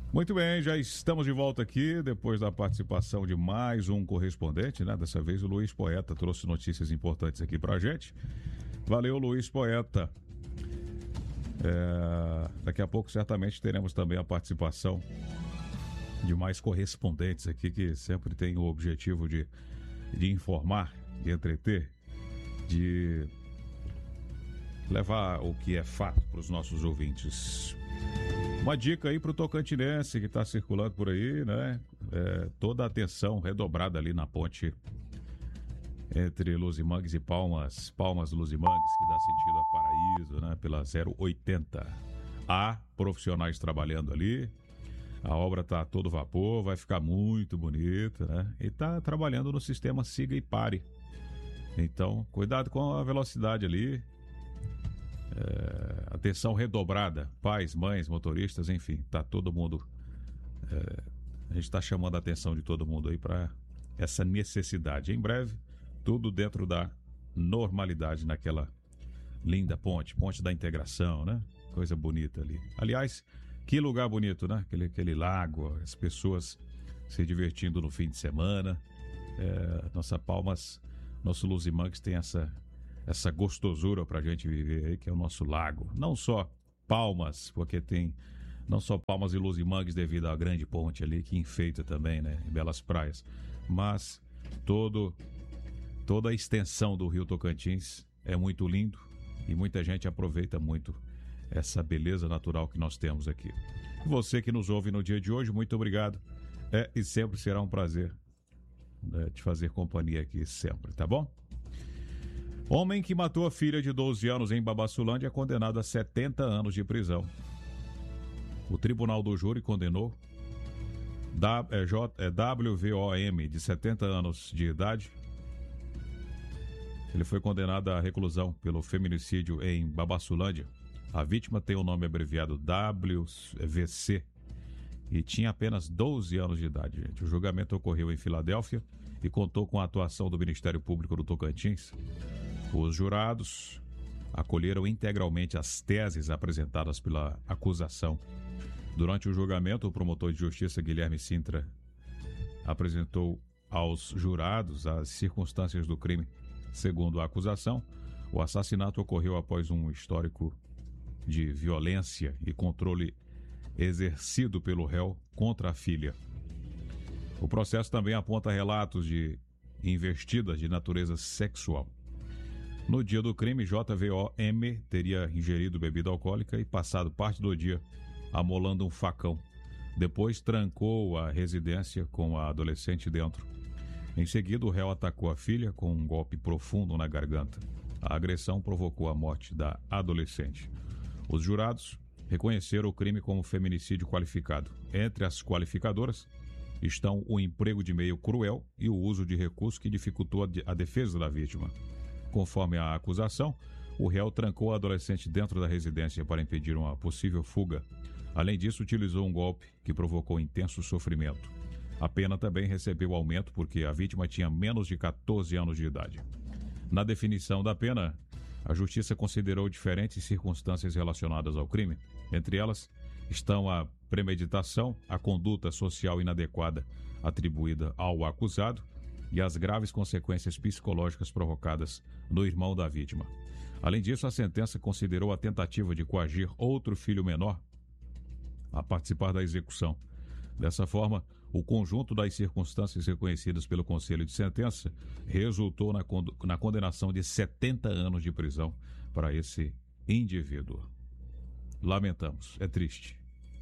Muito bem, já estamos de volta aqui, depois da participação de mais um correspondente, né? Dessa vez o Luiz Poeta trouxe notícias importantes aqui pra gente. Valeu, Luiz Poeta. Daqui a pouco certamente teremos também a participação de mais correspondentes aqui, que sempre tem o objetivo de informar, de entreter, de levar o que é fato para os nossos ouvintes. Uma dica aí para o tocantinense que está circulando por aí, né? Toda a atenção redobrada ali na ponte entre Luzimangues e Palmas, Luzimangues, que dá sentido a Paraíso, né? Pela 080. Há profissionais trabalhando ali, a obra está a todo vapor, vai ficar muito bonita, né? E está trabalhando no sistema siga e pare. Então, cuidado com a velocidade ali. Atenção redobrada, pais, mães, motoristas, enfim, tá todo mundo. A gente está chamando a atenção de todo mundo aí para essa necessidade. Em breve, tudo dentro da normalidade naquela linda ponte da integração, né? Coisa bonita ali. Aliás, que lugar bonito, né? Aquele lago, as pessoas se divertindo no fim de semana. Nossa Palmas, nosso Luzimangues tem essa gostosura pra gente viver aí, que é o nosso lago. Não só Palmas, porque tem não só Palmas e Luzimangues devido à grande ponte ali, que enfeita também, né, em belas praias, mas toda a extensão do Rio Tocantins é muito lindo e muita gente aproveita muito essa beleza natural que nós temos aqui. Você que nos ouve no dia de hoje, muito obrigado. E sempre será um prazer, né, te fazer companhia aqui sempre, tá bom? Homem que matou a filha de 12 anos em Babaçulândia é condenado a 70 anos de prisão. O tribunal do júri condenou WVOM, de 70 anos de idade. Ele foi condenado à reclusão pelo feminicídio em Babaçulândia. A vítima tem o nome abreviado WVC e tinha apenas 12 anos de idade, gente. O julgamento ocorreu em Filadélfia e contou com a atuação do Ministério Público do Tocantins. Os jurados acolheram integralmente as teses apresentadas pela acusação. Durante o julgamento, o promotor de justiça Guilherme Sintra apresentou aos jurados as circunstâncias do crime. Segundo a acusação, o assassinato ocorreu após um histórico de violência e controle exercido pelo réu contra a filha. O processo também aponta relatos de investidas de natureza sexual. No dia do crime, JVOM teria ingerido bebida alcoólica e passado parte do dia amolando um facão. Depois trancou a residência com a adolescente dentro. Em seguida, o réu atacou a filha com um golpe profundo na garganta. A agressão provocou a morte da adolescente. Os jurados reconheceram o crime como feminicídio qualificado. Entre as qualificadoras estão o emprego de meio cruel e o uso de recurso que dificultou a defesa da vítima. Conforme a acusação, o réu trancou a adolescente dentro da residência para impedir uma possível fuga. Além disso, utilizou um golpe que provocou intenso sofrimento. A pena também recebeu aumento porque a vítima tinha menos de 14 anos de idade. Na definição da pena, a justiça considerou diferentes circunstâncias relacionadas ao crime. Entre elas estão a premeditação, a conduta social inadequada atribuída ao acusado e as graves consequências psicológicas provocadas no irmão da vítima. Além disso, a sentença considerou a tentativa de coagir outro filho menor a participar da execução. Dessa forma, o conjunto das circunstâncias reconhecidas pelo Conselho de Sentença resultou na condenação de 70 anos de prisão para esse indivíduo. Lamentamos, é triste.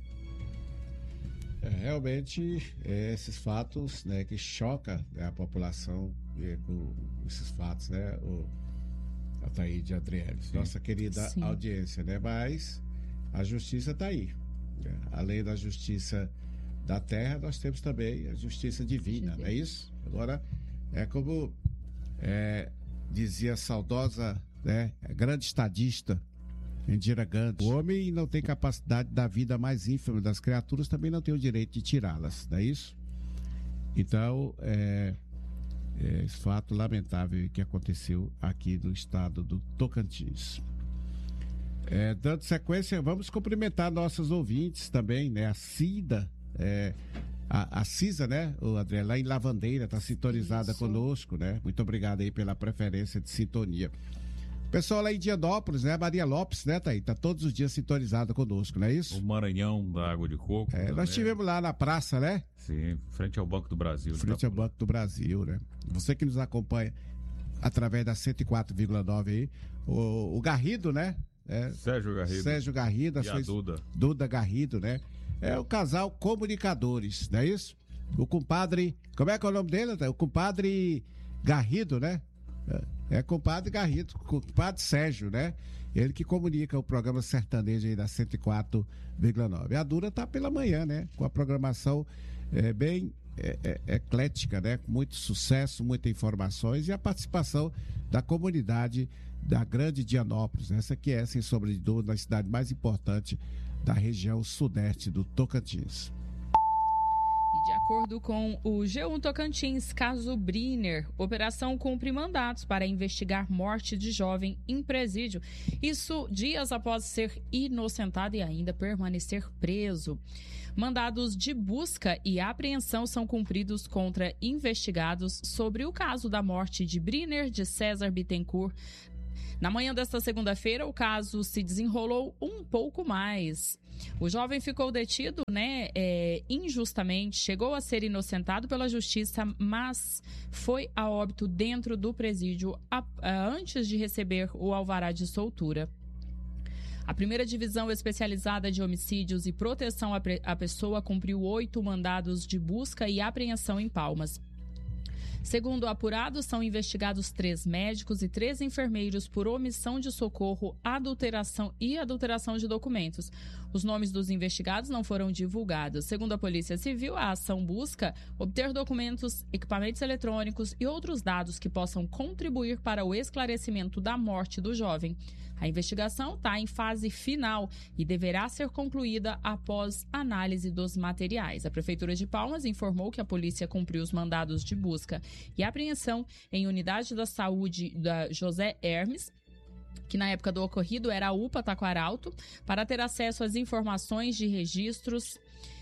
Realmente, esses fatos, né, que chocam, né, a população com esses fatos, né, o Ataíde Adriele, nossa querida audiência, né, mas a justiça está aí. Né? Além da justiça da terra, nós temos também a justiça divina, não é isso? Agora, é como dizia a saudosa, né, grande estadista Indira Gandhi, o homem não tem capacidade da vida mais ínfima das criaturas, também não tem o direito de tirá-las, não é isso? Então, esse fato lamentável que aconteceu aqui no estado do Tocantins. Dando sequência, vamos cumprimentar nossos ouvintes também, né? A Cida A Cisa, né, o André, lá em Lavandeira, está sintonizada conosco, né? Muito obrigado aí pela preferência de sintonia. Pessoal lá em Dianópolis, né? Maria Lopes, né, Thaí? Tá todos os dias sintonizada conosco, não é isso? O Maranhão da Água de Coco. Nós estivemos lá na praça, né? Sim, frente ao Banco do Brasil. Frente ao Banco do Brasil, né? Você que nos acompanha através da 104,9 aí, o Garrido, né? Sérgio Garrido. E a Duda. Duda Garrido, né? É o casal Comunicadores, não é isso? O compadre, como é que é o nome dele? O compadre Garrido, né? Compadre Garrido, compadre Sérgio, né? Ele que comunica o programa sertanejo aí da 104,9. A Duda tá pela manhã, né? Com a programação bem eclética, né? Com muito sucesso, muitas informações e a participação da comunidade da Grande Dianópolis. Essa que é, sem sombra de dúvida, a cidade mais importante da região sudeste do Tocantins. De acordo com o G1 Tocantins, caso Briner, operação cumpre mandatos para investigar morte de jovem em presídio. Isso dias após ser inocentado e ainda permanecer preso. Mandados de busca e apreensão são cumpridos contra investigados sobre o caso da morte de Briner de César Bittencourt. Na manhã desta segunda-feira, o caso se desenrolou um pouco mais. O jovem ficou detido, injustamente, chegou a ser inocentado pela justiça, mas foi a óbito dentro do presídio antes de receber o alvará de soltura. A primeira divisão especializada de homicídios e proteção à pessoa cumpriu 8 mandados de busca e apreensão em Palmas. Segundo o apurado, são investigados 3 médicos e 3 enfermeiros por omissão de socorro, adulteração de documentos. Os nomes dos investigados não foram divulgados. Segundo a Polícia Civil, a ação busca obter documentos, equipamentos eletrônicos e outros dados que possam contribuir para o esclarecimento da morte do jovem. A investigação está em fase final e deverá ser concluída após análise dos materiais. A Prefeitura de Palmas informou que a polícia cumpriu os mandados de busca e apreensão em unidade da saúde da José Hermes, que na época do ocorrido era a UPA Taquaralto, para ter acesso às informações de registros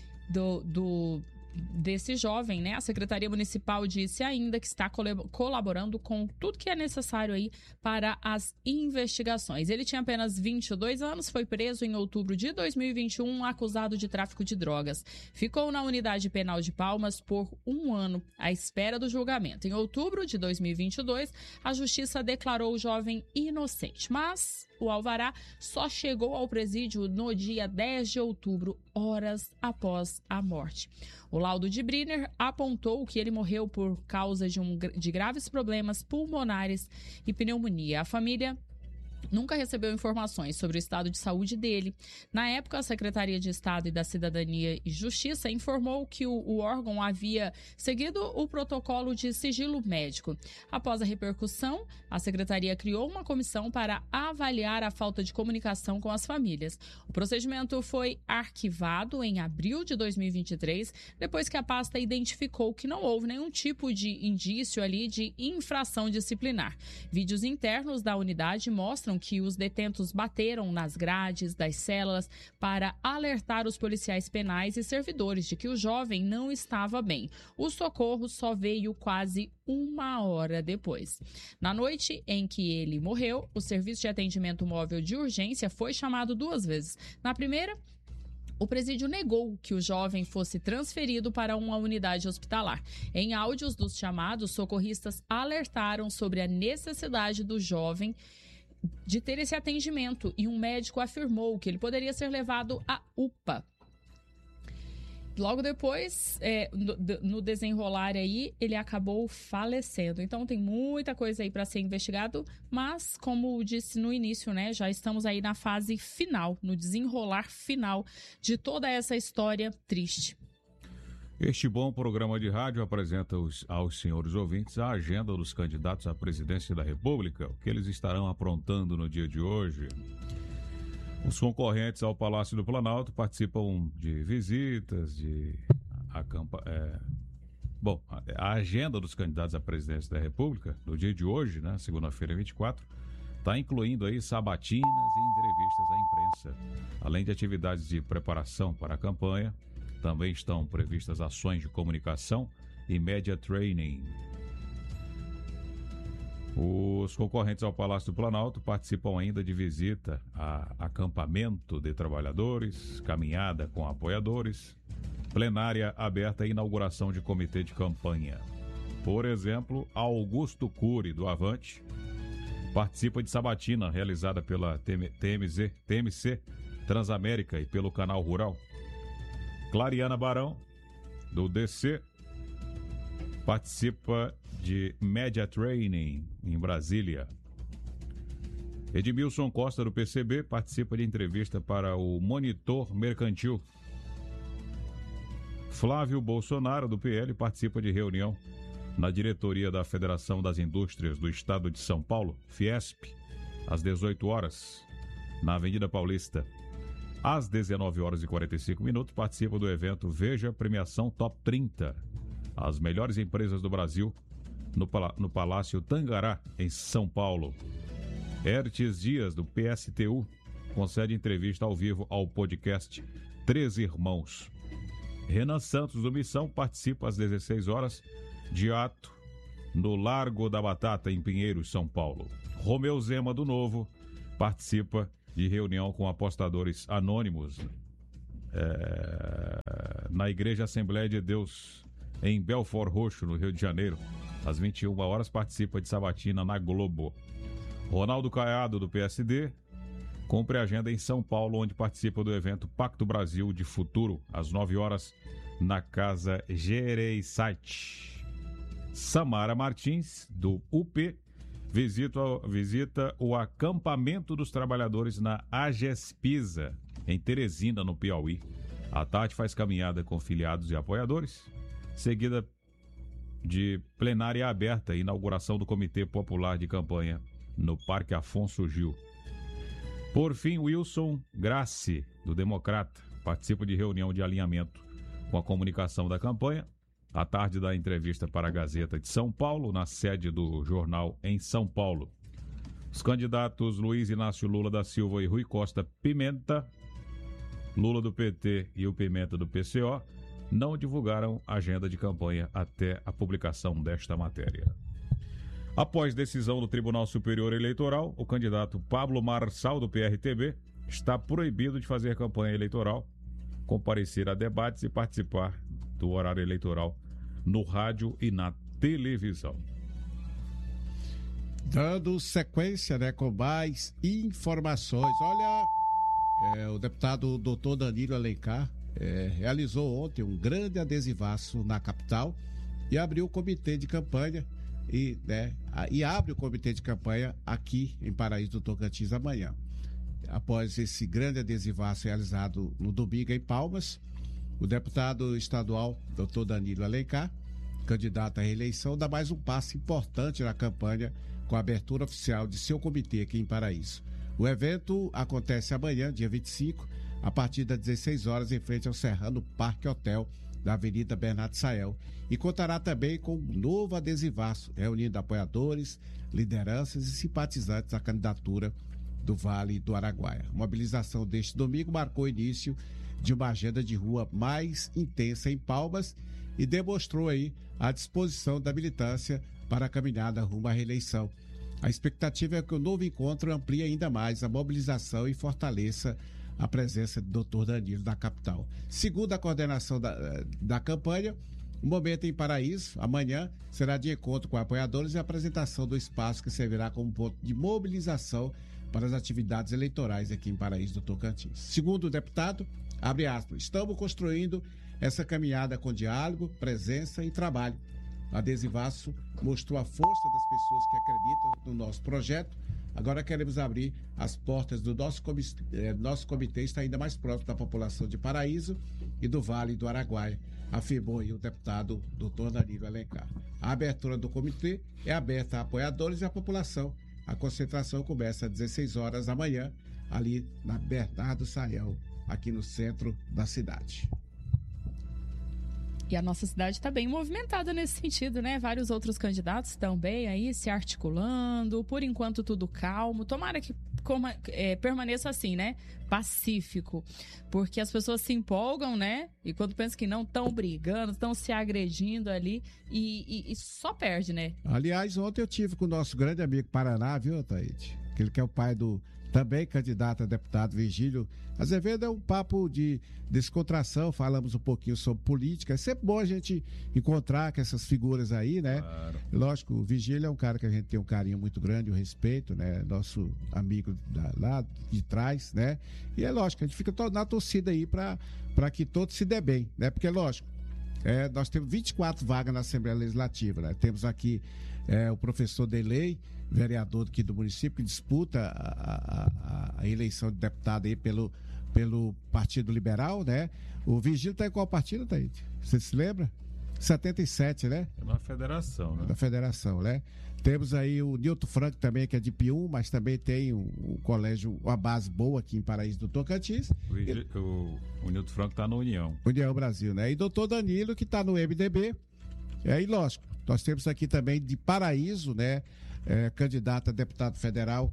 desse jovem, né? A Secretaria Municipal disse ainda que está colaborando com tudo que é necessário aí para as investigações. Ele tinha apenas 22 anos, foi preso em outubro de 2021, acusado de tráfico de drogas. Ficou na unidade penal de Palmas por 1 ano, à espera do julgamento. Em outubro de 2022, a Justiça declarou o jovem inocente, mas o alvará só chegou ao presídio no dia 10 de outubro, horas após a morte. O laudo de Briner apontou que ele morreu por causa de graves problemas pulmonares e pneumonia. A família nunca recebeu informações sobre o estado de saúde dele. Na época, a Secretaria de Estado e da Cidadania e Justiça informou que o órgão havia seguido o protocolo de sigilo médico. Após a repercussão, a Secretaria criou uma comissão para avaliar a falta de comunicação com as famílias. O procedimento foi arquivado em abril de 2023, depois que a pasta identificou que não houve nenhum tipo de indício ali de infração disciplinar. Vídeos internos da unidade mostram que os detentos bateram nas grades das celas para alertar os policiais penais e servidores de que o jovem não estava bem. O socorro só veio quase 1 hora depois. Na noite em que ele morreu, o Serviço de Atendimento Móvel de Urgência foi chamado 2 vezes. Na primeira, o presídio negou que o jovem fosse transferido para uma unidade hospitalar. Em áudios dos chamados, socorristas alertaram sobre a necessidade do jovem de ter esse atendimento e um médico afirmou que ele poderia ser levado à UPA. Logo depois, no desenrolar aí, ele acabou falecendo. Então tem muita coisa aí para ser investigado, mas como disse no início, né, já estamos aí na fase final, no desenrolar final de toda essa história triste. Este bom programa de rádio apresenta aos senhores ouvintes a agenda dos candidatos à presidência da República, o que eles estarão aprontando no dia de hoje. Os concorrentes ao Palácio do Planalto participam de visitas, a agenda dos candidatos à presidência da República, no dia de hoje, né, segunda-feira 24, está incluindo aí sabatinas e entrevistas à imprensa, além de atividades de preparação para a campanha Também estão previstas ações de comunicação e media training. Os concorrentes ao Palácio do Planalto participam ainda de visita a acampamento de trabalhadores, caminhada com apoiadores, plenária aberta e inauguração de comitê de campanha. Por exemplo, Augusto Cury, do Avante, participa de sabatina realizada pela TMC Transamérica e pelo Canal Rural. Clariana Barão, do DC, participa de Media Training em Brasília. Edmilson Costa, do PCB, participa de entrevista para o Monitor Mercantil. Flávio Bolsonaro, do PL, participa de reunião na diretoria da Federação das Indústrias do Estado de São Paulo, Fiesp, às 18 horas, na Avenida Paulista. Às 19 horas e 45 minutos, participa do evento Veja Premiação Top 30. As melhores empresas do Brasil, no Palácio Tangará, em São Paulo. Hertes Dias, do PSTU, concede entrevista ao vivo ao podcast Três Irmãos. Renan Santos, do Missão, participa às 16 horas de ato no Largo da Batata, em Pinheiros, São Paulo. Romeu Zema, do Novo, participa de reunião com apostadores anônimos na Igreja Assembleia de Deus, em Belford Roxo, no Rio de Janeiro. Às 21 horas, participa de sabatina na Globo. Ronaldo Caiado, do PSD, cumpre a agenda em São Paulo, onde participa do evento Pacto Brasil de Futuro, às 9 horas, na Casa Gereissati. Samara Martins, do UP, visita o acampamento dos trabalhadores na Agespisa, em Teresina, no Piauí. À tarde faz caminhada com filiados e apoiadores, seguida de plenária aberta e inauguração do Comitê Popular de Campanha no Parque Afonso Gil. Por fim, Wilson Grassi, do Democrata, participa de reunião de alinhamento com a comunicação da campanha. À tarde da entrevista para a Gazeta de São Paulo, na sede do jornal em São Paulo. Os candidatos Luiz Inácio Lula da Silva e Rui Costa Pimenta, Lula do PT e o Pimenta do PCO, não divulgaram agenda de campanha até a publicação desta matéria. Após decisão do Tribunal Superior Eleitoral, o candidato Pablo Marçal, do PRTB, está proibido de fazer campanha eleitoral, comparecer a debates e participar do horário eleitoral no rádio e na televisão. Dando sequência, com mais informações. Olha, o deputado Dr. Danilo Alencar realizou ontem um grande adesivaço na capital e abriu o comitê de campanha e abre o comitê de campanha aqui em Paraíso do Tocantins amanhã. Após esse grande adesivaço realizado no domingo em Palmas, o deputado estadual Dr. Danilo Alencar, candidato à reeleição, dá mais um passo importante na campanha com a abertura oficial de seu comitê aqui em Paraíso. O evento acontece amanhã, dia 25, a partir das 16 horas, em frente ao Serrano Parque Hotel, da Avenida Bernardo Sael, e contará também com um novo adesivaço, reunindo apoiadores, lideranças e simpatizantes da candidatura do Vale do Araguaia. A mobilização deste domingo marcou o início de uma agenda de rua mais intensa em Palmas e demonstrou aí a disposição da militância para a caminhada rumo à reeleição. A expectativa é que o novo encontro amplie ainda mais a mobilização e fortaleça a presença do Dr. Danilo na capital. Segundo a coordenação da campanha, o momento em Paraíso, amanhã, será de encontro com apoiadores e apresentação do espaço que servirá como ponto de mobilização para as atividades eleitorais aqui em Paraíso do Tocantins. Segundo o deputado, abre aspas, estamos construindo essa caminhada com diálogo, presença e trabalho. O adesivaço mostrou a força das pessoas que acreditam no nosso projeto. Agora queremos abrir as portas do nosso comitê, está ainda mais próximo da população de Paraíso e do Vale do Araguaia, afirmou aí o deputado Dr. Danilo Alencar. A abertura do comitê é aberta a apoiadores e à população. A concentração começa às 16 horas da manhã, ali na Bernardo Sael, aqui no centro da cidade. E a nossa cidade está bem movimentada nesse sentido, né? Vários outros candidatos também aí se articulando. Por enquanto, tudo calmo. Tomara que permaneça assim, né? Pacífico. Porque as pessoas se empolgam, né? E quando pensam que não, estão brigando, estão se agredindo ali e só perde, né? Aliás, ontem eu tive com o nosso grande amigo Paraná, viu, Taíde? Aquele que é o pai do também candidato a deputado Virgílio Azevedo. É um papo de descontração, falamos um pouquinho sobre política. É sempre bom a gente encontrar com essas figuras aí, né? Claro. Lógico, o Virgílio é um cara que a gente tem um carinho muito grande, um respeito, né? Nosso amigo lá de trás, né? E é lógico, a gente fica na torcida aí para que todos se dê bem, né? Porque, lógico, nós temos 24 vagas na Assembleia Legislativa, né? Temos aqui o professor Delei, vereador aqui do município, que disputa a eleição de deputado aí pelo Partido Liberal, né? O Virgílio está em qual partido, Taíde? Você se lembra? 77, né? É na federação, né? Na federação, né? Temos aí o Nilton Franco também, que é de Pium, mas também tem um colégio, uma base boa aqui em Paraíso do Tocantins. O Nilton Franco está na União Brasil, né? E doutor Danilo, que está no MDB. E lógico, nós temos aqui também de Paraíso, né? Candidato a deputado federal,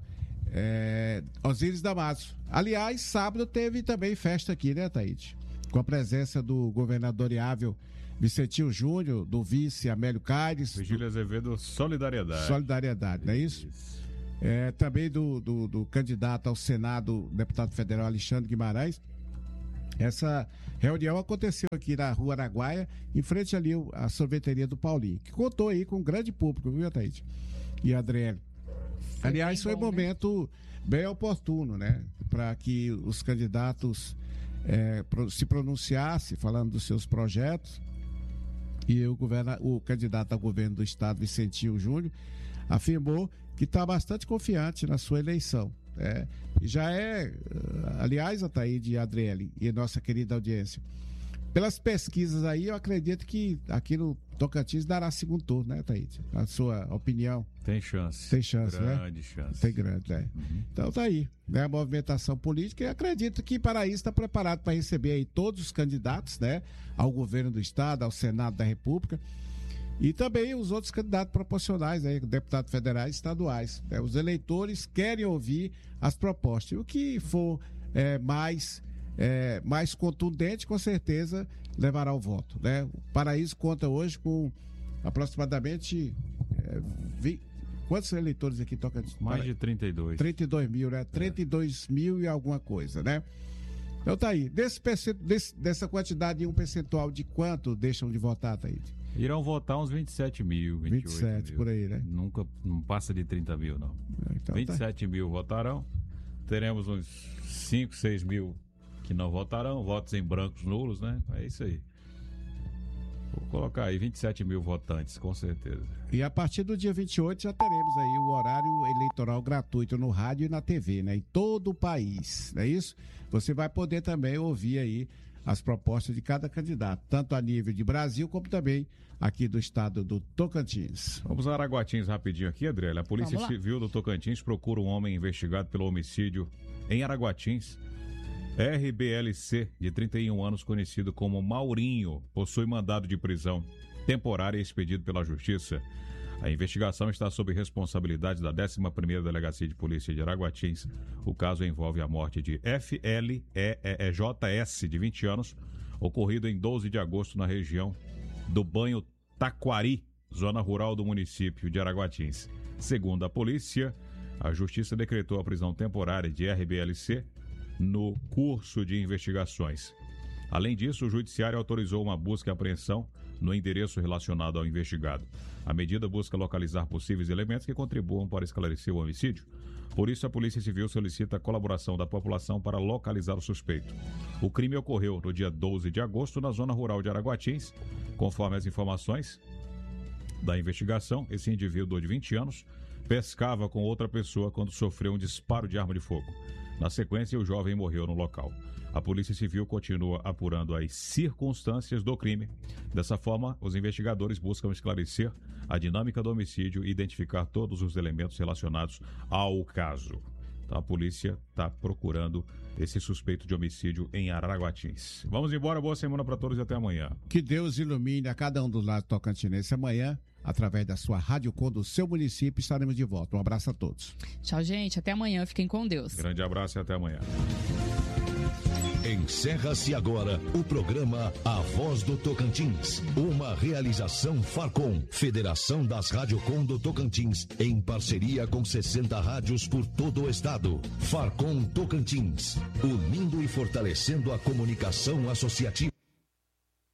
Osíris Damaso. Aliás, sábado teve também festa aqui, né, Taíde? Com a presença do governador Iável Vicentinho Júnior, do vice Amélio Caires. Virgílio Azevedo, Solidariedade. Solidariedade, não é isso? Também do candidato ao Senado, deputado federal Alexandre Guimarães. Essa reunião aconteceu aqui na Rua Araguaia, em frente ali à sorveteria do Paulinho, que contou aí com um grande público, viu, Taíde? E Adriele. Aliás, foi um momento, né, bem oportuno, né? Para que os candidatos se pronunciassem, falando dos seus projetos. E o candidato ao governo do estado, Vicentinho Júnior, afirmou que está bastante confiante na sua eleição. E já aliás, Ataíde e Adriele e nossa querida audiência, pelas pesquisas aí, eu acredito que aqui no Tocantins dará segundo turno, né, Ataíde? Na sua opinião. Tem chance. Tem chance, grande, né? Chance. Tem grande, né? Uhum. Então tá aí, né? A movimentação política, e acredito que Paraíso está preparado para receber aí todos os candidatos, né? Ao governo do estado, ao Senado da República. E também os outros candidatos proporcionais, aí, deputados federais e estaduais. Né? Os eleitores querem ouvir as propostas. E o que for mais contundente, com certeza, levará o voto. Né? O Paraíso conta hoje com aproximadamente... quantos eleitores aqui tocam? Mais de 32. 32 mil, né? 32 mil e alguma coisa, né? Então tá aí. Dessa quantidade, um percentual de quanto deixam de votar, Taíde? Irão votar uns 27 mil, 28 27 mil. Por aí, né? Não passa de 30 mil, não. Então, 27 mil votarão. Teremos uns 5, 6 mil que não votarão. Votos em brancos nulos, né? É isso aí. Vou colocar aí 27 mil votantes, com certeza. E a partir do dia 28 já teremos aí o horário eleitoral gratuito no rádio e na TV, né? Em todo o país, não é isso? Você vai poder também ouvir aí as propostas de cada candidato, tanto a nível de Brasil, como também aqui do estado do Tocantins. Vamos a Araguatins rapidinho aqui, Adriele. A Polícia Civil do Tocantins procura um homem investigado pelo homicídio em Araguatins. RBLC, de 31 anos, conhecido como Maurinho, possui mandado de prisão temporária expedido pela Justiça. A investigação está sob responsabilidade da 11ª Delegacia de Polícia de Araguatins. O caso envolve a morte de FLEJS, de 20 anos, ocorrido em 12 de agosto na região do Banho Taquari, zona rural do município de Araguatins. Segundo a polícia, a Justiça decretou a prisão temporária de RBLC no curso de investigações. Além disso, o Judiciário autorizou uma busca e apreensão no endereço relacionado ao investigado. A medida busca localizar possíveis elementos que contribuam para esclarecer o homicídio. Por isso, a Polícia Civil solicita a colaboração da população para localizar o suspeito. O crime ocorreu no dia 12 de agosto na zona rural de Araguatins. Conforme as informações da investigação, esse indivíduo de 20 anos pescava com outra pessoa quando sofreu um disparo de arma de fogo. Na sequência, o jovem morreu no local. A Polícia Civil continua apurando as circunstâncias do crime. Dessa forma, os investigadores buscam esclarecer a dinâmica do homicídio e identificar todos os elementos relacionados ao caso. Então, a polícia está procurando esse suspeito de homicídio em Araguatins. Vamos embora, boa semana para todos e até amanhã. Que Deus ilumine a cada um dos lados tocantinenses. Amanhã através da sua Rádio Com do seu município. Estaremos de volta. Um abraço a todos. Tchau, gente. Até amanhã. Fiquem com Deus. Grande abraço e até amanhã. Encerra-se agora o programa A Voz do Tocantins, uma realização Farcom, Federação das Radiocom do Tocantins, em parceria com 60 rádios por todo o estado. Farcom Tocantins, unindo e fortalecendo a comunicação associativa.